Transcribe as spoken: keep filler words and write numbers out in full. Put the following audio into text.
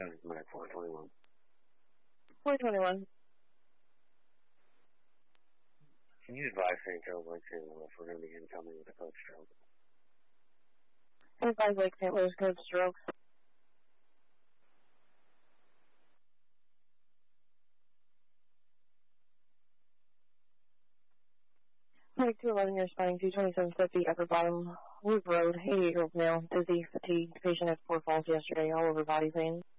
County Medic four twenty-one. four twenty-one. Can you advise Saint Joe Lake Saint Louis we're going to be incoming with a code stroke? Advise Lake Saint Louis code stroke. Medic two eleven, you're responding to twenty-seven fifty Upper Bottom Loop Road, eighty-eight-year-old male, dizzy, fatigued, patient had four falls yesterday, all over body pain.